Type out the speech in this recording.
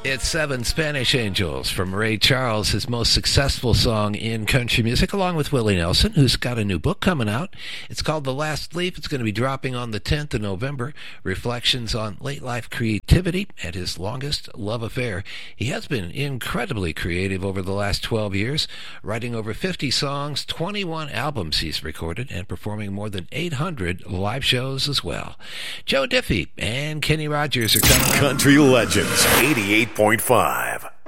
It's Seven Spanish Angels from Ray Charles, his most successful song in country music, along with Willie Nelson, who's got a new book coming out. It's called The Last Leaf. It's going to be dropping on the 10th of November. Reflections on late life creativity and his longest love affair. He has been incredibly creative over the last 12 years, writing over 50 songs, 21 albums he's recorded, and performing more than 800 live shows as well. Joe Diffie and Kenny Rogers are coming up. Country Legends 88.5.